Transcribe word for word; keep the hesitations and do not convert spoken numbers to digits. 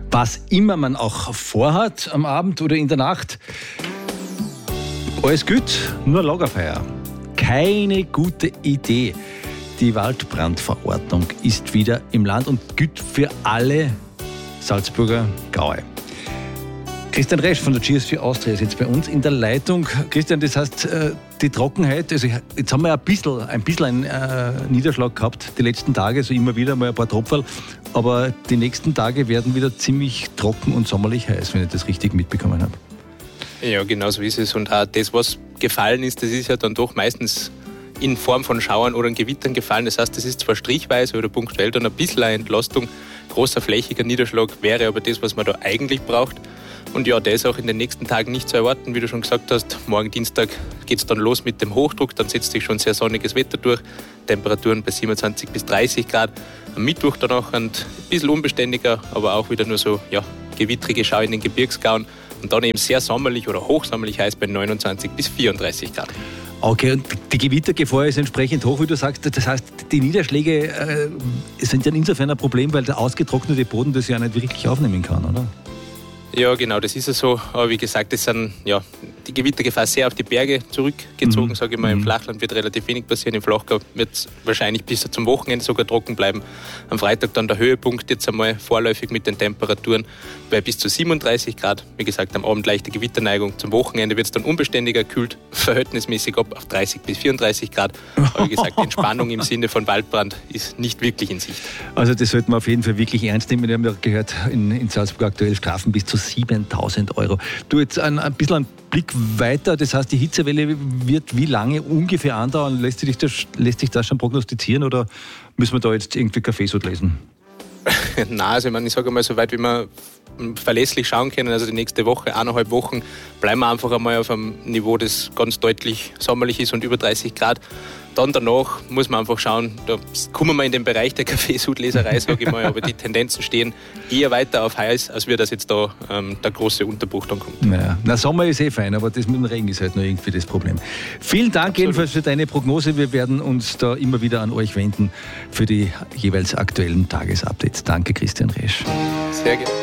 was immer man auch vorhat am Abend oder in der Nacht. Alles gut, nur Lagerfeuer. Keine gute Idee. Die Waldbrandverordnung ist wieder im Land und gilt für alle Salzburger Gaue. Christian Resch von der G S vier Austria ist jetzt bei uns in der Leitung. Christian, das heißt, die Trockenheit, also jetzt haben wir ein bisschen, ein bisschen einen äh, Niederschlag gehabt die letzten Tage, so immer wieder mal ein paar Tropferl, aber die nächsten Tage werden wieder ziemlich trocken und sommerlich heiß, wenn ich das richtig mitbekommen habe. Ja, genau so ist es. Und auch das, was gefallen ist, das ist ja dann doch meistens in Form von Schauern oder Gewittern gefallen. Das heißt, das ist zwar strichweise oder punktuell dann ein bisschen eine Entlastung. Großer flächiger Niederschlag wäre aber das, was man da eigentlich braucht. Und ja, der ist auch in den nächsten Tagen nicht zu erwarten, wie du schon gesagt hast. Morgen Dienstag geht es dann los mit dem Hochdruck, dann setzt sich schon sehr sonniges Wetter durch. Temperaturen bei siebenundzwanzig bis dreißig Grad. Am Mittwoch danach ein bisschen unbeständiger, aber auch wieder nur so ja, gewittrige Schau in den Gebirgsgauen. Und dann eben sehr sommerlich oder hochsommerlich heiß bei neunundzwanzig bis vierunddreißig Grad. Okay, und die Gewittergefahr ist entsprechend hoch, wie du sagst. Das heißt, die Niederschläge äh, sind ja insofern ein Problem, weil der ausgetrocknete Boden das ja nicht wirklich aufnehmen kann, oder? Ja, genau, das ist ja so. Aber wie gesagt, das sind ja die Gewittergefahr sehr auf die Berge zurückgezogen, mhm. sage ich mal. Im Flachland wird relativ wenig passieren. Im Flachgau wird es wahrscheinlich bis zum Wochenende sogar trocken bleiben. Am Freitag dann der Höhepunkt jetzt einmal vorläufig mit den Temperaturen bei bis zu siebenunddreißig Grad. Wie gesagt, am Abend leichte Gewitterneigung. Zum Wochenende wird es dann unbeständiger, kühlt verhältnismäßig ab auf dreißig bis vierunddreißig Grad. Aber wie gesagt, die Entspannung im Sinne von Waldbrand ist nicht wirklich in Sicht. Also das sollten wir auf jeden Fall wirklich ernst nehmen. Wir haben ja gehört, in, in Salzburg aktuell Strafen bis zu siebentausend Euro. Du, jetzt ein, ein bisschen ein Blick weiter. Das heißt, die Hitzewelle wird wie lange ungefähr andauern? Lässt sich das, lässt sich das schon prognostizieren oder müssen wir da jetzt irgendwie Kaffeesud lesen? Nein, also ich, meine, ich sage mal, so weit wie wir verlässlich schauen können, also die nächste Woche, eineinhalb Wochen, bleiben wir einfach einmal auf einem Niveau, das ganz deutlich sommerlich ist und über dreißig Grad. Dann danach muss man einfach schauen, da kommen wir in den Bereich der Kaffeesudleserei, sage ich mal, aber die Tendenzen stehen eher weiter auf heiß, als wir das jetzt da ähm, der große Unterbruch dann kommt. Naja, na, Sommer ist eh fein, aber das mit dem Regen ist halt nur irgendwie das Problem. Vielen Dank Absolut. jedenfalls für deine Prognose. Wir werden uns da immer wieder an euch wenden für die jeweils aktuellen Tagesupdates. Danke, Christian Resch. Sehr gerne.